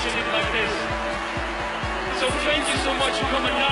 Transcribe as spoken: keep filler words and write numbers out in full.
watching it like this. So thank you so much for coming